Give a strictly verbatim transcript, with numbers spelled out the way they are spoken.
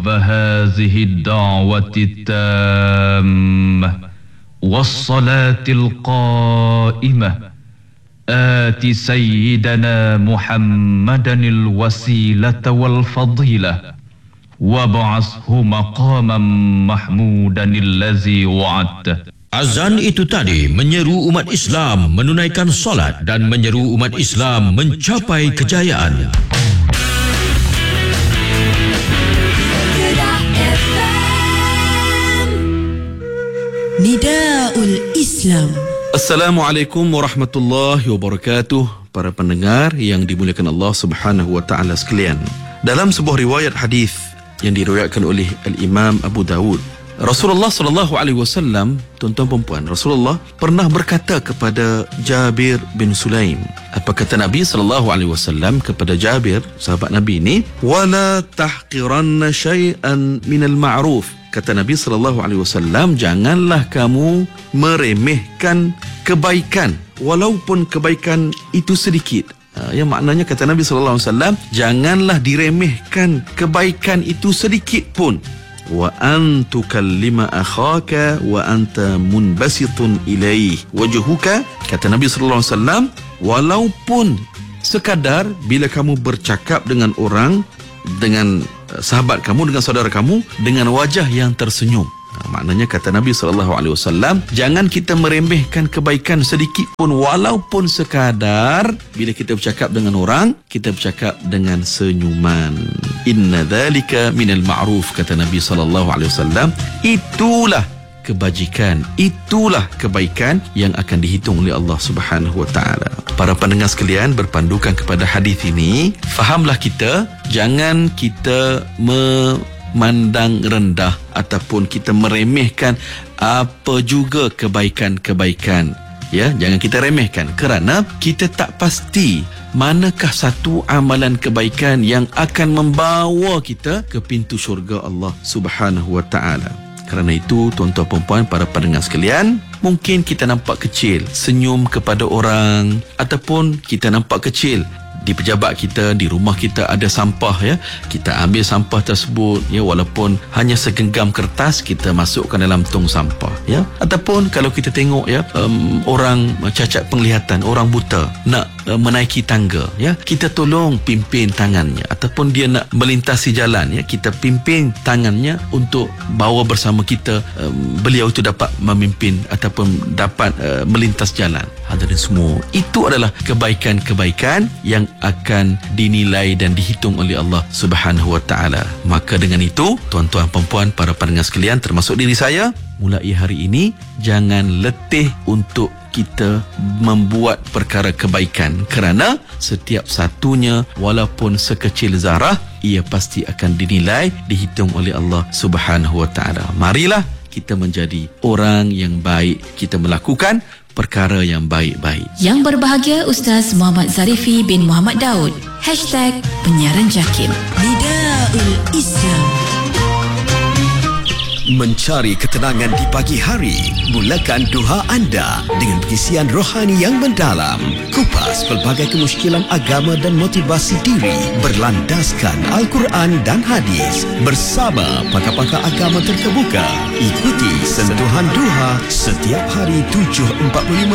رب هذه الدعوة التامة والصلاة القائمة آت سيدنا محمدا الوسيلة والفضيلة وابعثه مقاما محمودا الذي وعدته. Azan itu tadi menyeru umat Islam menunaikan solat dan menyeru umat Islam mencapai kejayaan. Nidaul Islam. Assalamualaikum warahmatullahi wabarakatuh. Para pendengar yang dimuliakan Allah Subhanahu wa taala sekalian. Dalam sebuah riwayat hadis yang diriwayatkan oleh Al-Imam Abu Dawud, Rasulullah sallallahu alaihi wasallam, tuan-tuan dan puan, Rasulullah pernah berkata kepada Jabir bin Sulaim. Apa kata Nabi sallallahu alaihi wasallam kepada Jabir, sahabat Nabi ini? Wala tahqiranna syai'an minal ma'ruf. Kata Nabi sallallahu alaihi wasallam, janganlah kamu meremehkan kebaikan walaupun kebaikan itu sedikit. Yang maknanya kata Nabi sallallahu alaihi wasallam, janganlah diremehkan kebaikan itu sedikit pun. Wa an tukallima akhaka wa anta munbasitun ilaih wajhuka. Kata Nabi sallallahu alaihi wasallam, walaupun sekadar bila kamu bercakap dengan orang, dengan sahabat kamu, dengan saudara kamu, dengan wajah yang tersenyum. Nah, maknanya kata Nabi sallallahu alaihi wasallam, jangan kita meremehkan kebaikan sedikit pun walaupun sekadar bila kita bercakap dengan orang, kita bercakap dengan senyuman. Inna dzalika minal ma'ruf, kata Nabi sallallahu alaihi wasallam. Itulah kebajikan, itulah kebaikan yang akan dihitung oleh Allah Subhanahu wa taala. Para pendengar sekalian, berpandukan kepada hadis ini, fahamlah kita, jangan kita memandang rendah ataupun kita meremehkan apa juga kebaikan-kebaikan. Ya, jangan kita remehkan kerana kita tak pasti manakah satu amalan kebaikan yang akan membawa kita ke pintu syurga Allah Subhanahu wa taala. Kerana itu, tuan-tuan dan puan, para pendengar sekalian, mungkin kita nampak kecil senyum kepada orang, ataupun kita nampak kecil di pejabat kita, di rumah kita ada sampah, ya, kita ambil sampah tersebut, ya, walaupun hanya segenggam kertas, kita masukkan dalam tong sampah, ya. Ataupun kalau kita tengok, ya, um, orang cacat penglihatan, orang buta nak uh, menaiki tangga, ya, kita tolong pimpin tangannya. Ataupun dia nak melintasi jalan, ya, kita pimpin tangannya untuk bawa bersama kita, um, beliau itu dapat memimpin ataupun dapat uh, melintas jalan. Hadirin semua, itu adalah kebaikan-kebaikan yang akan dinilai dan dihitung oleh Allah Subhanahu wa taala. Maka dengan itu, tuan-tuan dan puan, para pendengar sekalian, termasuk diri saya, mulai hari ini jangan letih untuk kita membuat perkara kebaikan, kerana setiap satunya walaupun sekecil zarah, ia pasti akan dinilai, dihitung oleh Allah Subhanahu wa taala. Marilah kita menjadi orang yang baik, kita melakukan perkara yang baik-baik. Yang berbahagia Ustaz Muhammad Zarifi bin Muhammad Daud. Hashtag Penyiaran Jakim. Nidaul Islam. Mencari ketenangan di pagi hari, mulakan duha anda dengan pengisian rohani yang mendalam. Kupas pelbagai kemusykilan agama dan motivasi diri berlandaskan Al-Quran dan hadis bersama pakar-pakar agama terkemuka. Ikuti sentuhan duha setiap hari tujuh empat puluh lima